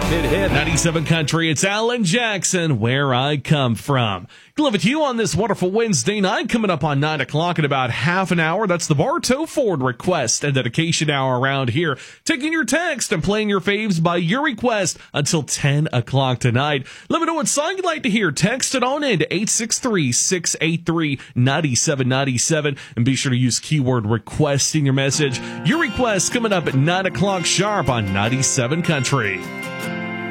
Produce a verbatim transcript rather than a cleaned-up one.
It hit ninety-seven Country. It's Alan Jackson, Where I Come From. Glad with you on this wonderful Wednesday night. Coming up on nine o'clock in about half an hour. That's the Bartow Ford request and dedication hour around here. Taking your text and playing your faves by your request until ten o'clock tonight. Let me know what song you'd like to hear. Text it on in to eight six three, six eight three, nine seven nine seven. And be sure to use keyword request in your message. Your request coming up at nine o'clock sharp on ninety-seven Country.